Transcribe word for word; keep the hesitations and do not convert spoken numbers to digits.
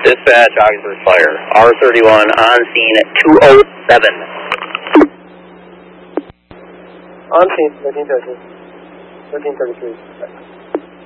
Dispatch, Augsburg Fire, R thirty-one on scene at two oh seven. On scene, thirteen thirty, thirteen thirty-three.